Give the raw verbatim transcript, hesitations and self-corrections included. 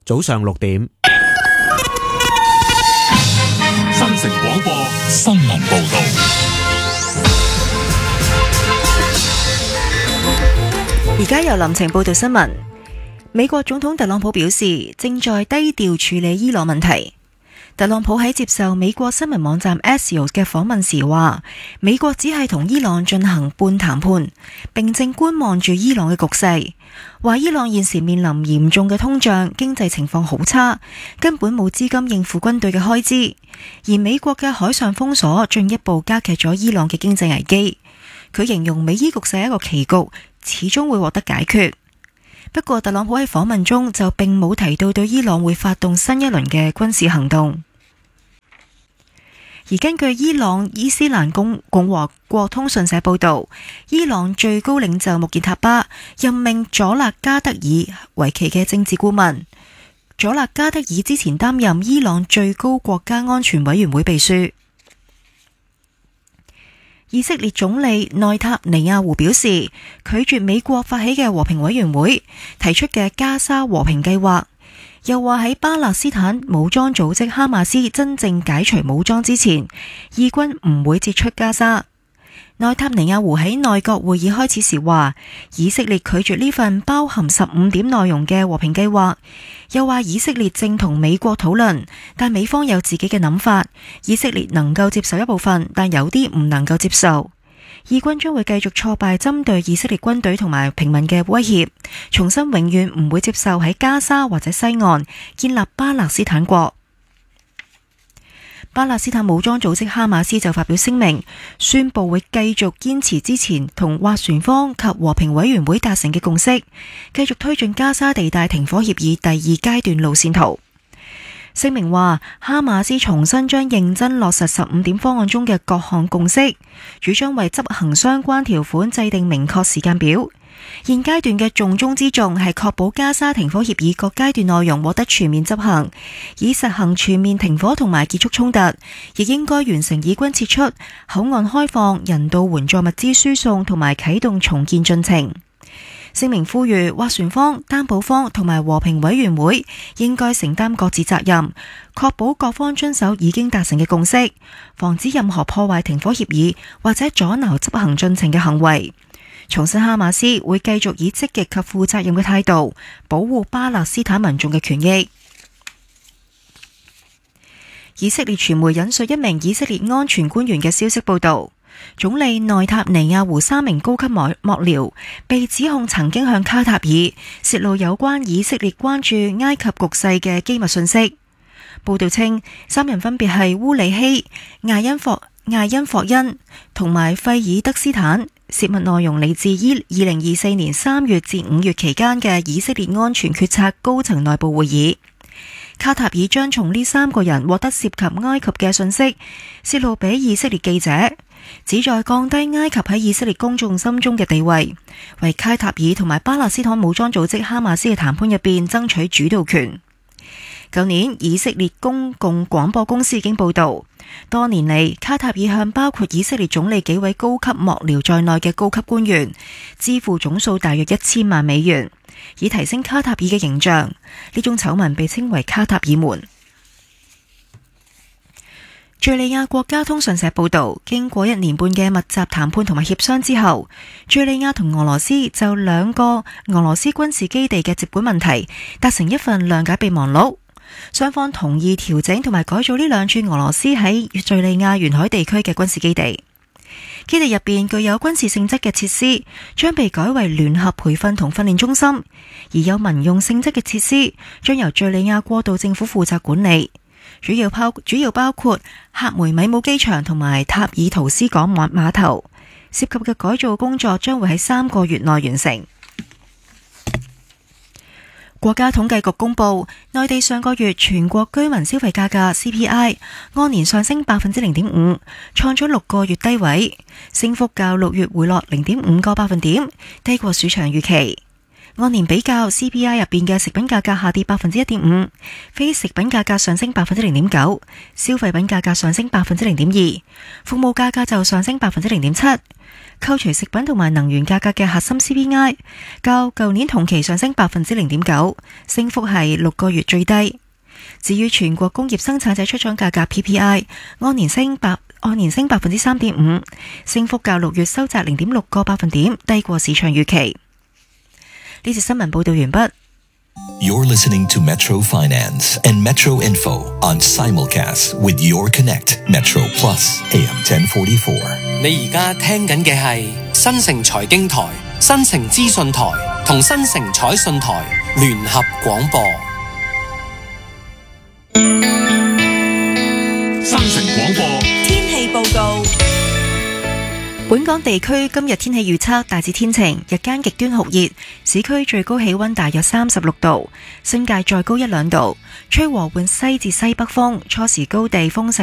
早上六點。 新城廣播新聞報道。 而家由林晴報道新聞。美國總統特朗普表示，正在低調處理伊朗問題。特朗普喺接受美國新聞網站 Axios 嘅訪問時話，美國只係同伊朗進行半談判，並正觀望住伊朗嘅局勢。話伊朗現時面臨嚴重嘅通脹，經濟情況好差，根本冇資金應付軍隊嘅開支。而美國嘅海上封鎖進一步加劇咗伊朗嘅經濟危機。佢形容美伊局勢係一個棋局，始終會獲得解決。不過特朗普喺訪問中就並冇提到對伊朗會發動新一輪嘅軍事行動。而根據伊朗伊斯蘭共共和國通訊社報道，伊朗最高領袖穆傑塔巴任命佐勒加德爾為其嘅政治顧問。佐勒加德爾之前擔任伊朗最高國家安全委員會秘書。以色列總理內塔尼亞胡表示，拒絕美國發起嘅和平委員會提出嘅加沙和平計劃。又話喺巴勒斯坦武裝組織哈馬斯真正解除武裝之前，以軍唔會撤出加沙。內塔尼亞胡喺內閣會議開始時話，以色列拒絕呢份包含十五點內容嘅和平計劃。又話以色列正同美國討論，但美方有自己嘅諗法，以色列能夠接受一部分，但有啲唔能夠接受。以軍將會繼續挫敗針對以色列軍隊同埋平民嘅威脅，重申永遠唔會接受喺加沙或者西岸建立巴勒斯坦國。巴勒斯坦武裝組織哈馬斯就發表聲明，宣布會繼續堅持之前同斡旋方及和平委員會達成嘅共識，繼續推進加沙地帶停火協議第二階段路線圖。聲明話，哈馬斯重新將認真落實十五點方案中嘅各項共識，主張為執行相關條款制定明確時間表。現階段嘅重中之重係確保加沙停火協議各階段內容獲得全面執行，以實行全面停火同埋結束衝突，亦應該完成以軍撤出、口岸開放、人道援助物資輸送同埋啟動重建進程。聲明呼籲斡旋方、擔保方同埋和平委員會應該承擔各自責任，確保各方遵守已經達成嘅共識，防止任何破壞停火協議或者阻撓執行進程嘅行為。重申哈馬斯會繼續以積極及負責任嘅態度保護巴勒斯坦民眾嘅權益。以色列傳媒引述一名以色列安全官員嘅消息報道，總理內塔尼亞胡三名高級幕幕僚被指控曾經向卡塔爾泄露有關以色列關注埃及局勢嘅機密信息。報道稱，三人分別係烏里希、艾恩霍、艾恩霍恩同埋費爾德斯坦，泄密內容嚟自二零二四年三月至五月期間嘅以色列安全決策高層內部會議。卡塔爾將從呢三個人獲得涉及埃及嘅信息泄露俾以色列記者，旨在降低埃及喺以色列公眾心中嘅地位，為卡塔爾同埋巴勒斯坦武裝組織哈馬斯嘅談判入邊爭取主導權。舊年以色列公共廣播公司已經報道，多年嚟卡塔爾向包括以色列總理幾位高級幕僚在內嘅高級官員支付總數大約一千萬美元，以提升卡塔爾嘅形象。呢種醜聞被稱為卡塔爾門。敘利亞國家通訊社報道，經過一年半嘅密集談判同埋協商之後，敘利亞同俄羅斯就兩個俄羅斯軍事基地嘅接管問題達成一份諒解備忘錄。雙方同意調整同埋改造呢兩處俄羅斯喺敘利亞沿海地區嘅軍事基地。基地入邊具有軍事性質嘅設施將被改為聯合培訓同訓練中心，而有民用性質嘅設施將由敘利亞過渡政府負責管理。主要包主要包括喀梅米姆機場同埋塔爾圖斯港碼碼頭，涉及嘅改造工作將會喺三個月內完成。國家統計局公布，內地上個月全國居民消費價格 C P I 按年上升百分之零點五，創咗六個月低位，升幅較六月回落零點五個百分點，低過市場預期。 按年比較 C P I 入邊嘅食品價格下跌百分之一點五，非食品價格上升百分之零點九，消費品價格上升百分之零點二，服務價格就上升百分之零點七。扣除食品同埋能源價格嘅核心 C P I 較舊年同期上升百分之零點九，升幅係六個月最低。至於全國工業生產者出廠價格 P P I 按年升百按年升百分之三點五，升幅較六月收窄零點六個百分點，低過市場預期。呢節新聞報道完畢。 You're listening to Metro Finance and Metro Info on simulcast with Your Connect Metro Plus A M ten forty-four。 你而家聽緊嘅係新城財經台、新城資訊台同新城彩訊台聯合廣播。 新城廣播天氣報告。 本港地區今日天氣預測大致天晴，日間極端酷熱，市區最高氣溫大約三十六度，新界再高一兩度，吹和緩西至西北風，初時高地風勢